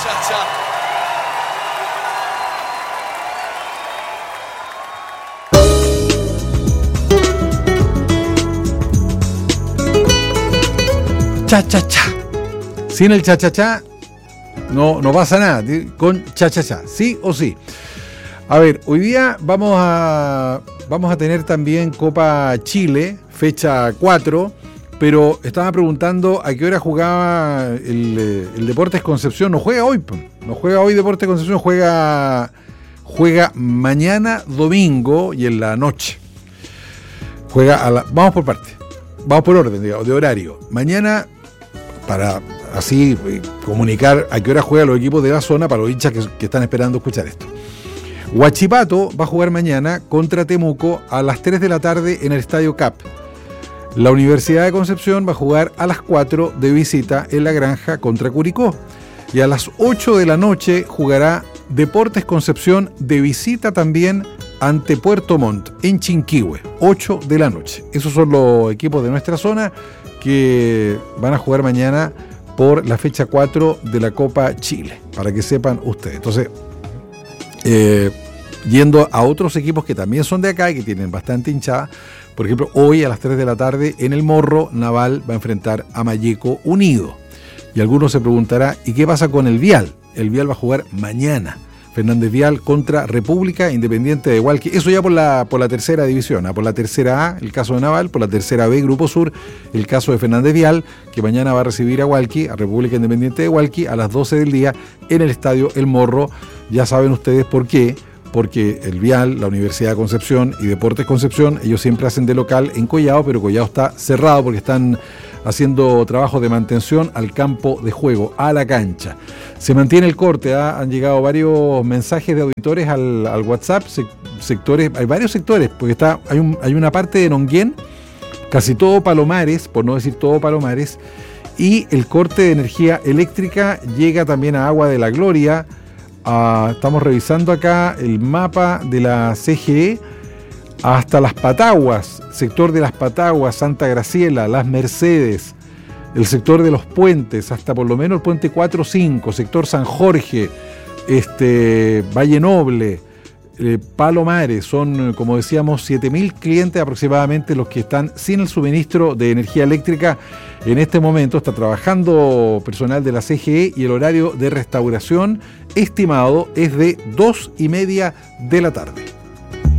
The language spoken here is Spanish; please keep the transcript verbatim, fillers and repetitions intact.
Cha, cha, cha. Sin el cha, cha, cha, no, no pasa nada. Con cha, cha, cha. Sí o sí. A ver, hoy día vamos a, vamos a tener también Copa Chile, fecha cuatro, pero estaba preguntando a qué hora jugaba el, el Deportes Concepción. No juega hoy, no juega hoy Deportes Concepción, juega, juega mañana domingo y en la noche. Juega a la, vamos por parte, vamos por orden, digamos, de horario. Mañana, para así comunicar a qué hora juegan los equipos de la zona para los hinchas que, que están esperando escuchar esto. Huachipato va a jugar mañana contra Temuco a las tres de la tarde en el Estadio Cap. La Universidad de Concepción va a jugar a las cuatro de visita en La Granja contra Curicó. Y a las ocho de la noche jugará Deportes Concepción de visita también ante Puerto Montt en Chinquihue, ocho de la noche. Esos son los equipos de nuestra zona que van a jugar mañana por la fecha cuatro de la Copa Chile, para que sepan ustedes. Entonces, eh, yendo a otros equipos que también son de acá y que tienen bastante hinchada, por ejemplo, hoy a las tres de la tarde en el Morro, Naval va a enfrentar a Malleco Unido. Y algunos se preguntará, ¿y qué pasa con el Vial? El Vial va a jugar mañana. Fernández Vial contra República Independiente de Hualqui. Eso ya por la, por la tercera división, ¿eh? Por la tercera A, el caso de Naval, por la tercera B, Grupo Sur, el caso de Fernández Vial, que mañana va a recibir a Hualqui, a República Independiente de Hualqui, a las doce del día en el Estadio El Morro. Ya saben ustedes por qué. Porque el Vial, la Universidad de Concepción y Deportes Concepción, ellos siempre hacen de local en Collao, pero Collao está cerrado porque están haciendo trabajo de mantención al campo de juego, a la cancha. Se mantiene el corte, ¿eh? Han llegado varios mensajes de auditores al, al WhatsApp, se, sectores, hay varios sectores, porque está, hay, un, hay una parte de Nonguén, casi todo Palomares, por no decir todo Palomares, y el corte de energía eléctrica llega también a Agua de la Gloria. Uh, estamos revisando acá el mapa de la C G E hasta Las Pataguas, sector de Las Pataguas, Santa Graciela, Las Mercedes, el sector de los puentes, hasta por lo menos el puente cuatro cinco, sector San Jorge, este, Valle Noble, eh, Palomares. Son, como decíamos, siete mil clientes aproximadamente los que están sin el suministro de energía eléctrica. En este momento está trabajando personal de la C G E y el horario de restauración estimado es de dos y media de la tarde.